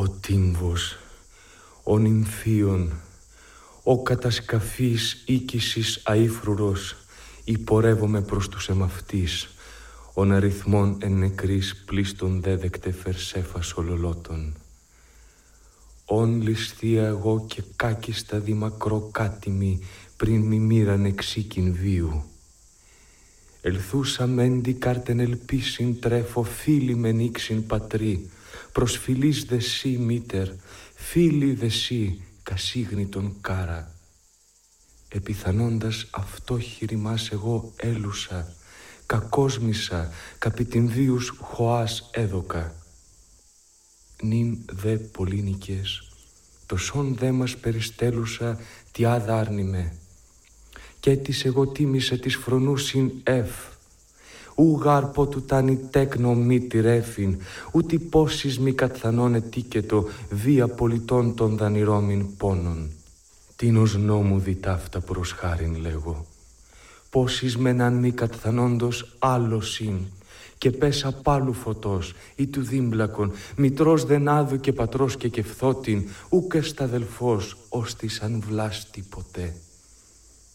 Ο τύμβος, ο νυμφίων, ο κατασκαφής οίκησης αήφρουρος, υπορεύομαι προς τους εμαυτής, ον αριθμόν εν νεκρής πλήστον δέδεκτε φερσέφας ολολότων. Ον ληστεία εγώ και κάκιστα δημακρό κάτιμη, πριν μη μοίραν εξήκην βίου. Ελθούσα μέντι κάρτεν ελπίσιν τρέφω, φίλοι μεν ήξιν πατρί, προσφυλής δε σύ μήτερ, φίλοι δε σύ κασίγνητον κάρα. Επιθανώντας αυτό χειριμάς εγώ έλουσα, κακόσμησα, καπί την βίους χωάς έδωκα. Νυν δε πολύνικες, τοσόν δε μας περιστέλουσα, τι άδαρνημε. Κι έτης εγώ τίμησα της φρονούσιν εφ. Ου γάρ πότου τάνι τέκνο μη τη ρέφην, ούτι πόσις μη κατθανών ετίκετο βία πολιτών των δανειρώμην πόνων. Τίνος νόμου δι ταύτα προς χάριν λέγω. Πόσις μεναν μη κατθανόντος άλλος ειν, και πέσα πάλου φωτός ή του δίμπλακον, μητρός δεν άδου και πατρός και κεφθότην, ούκ εστ αδελφός ως της αν βλάστη ποτέ.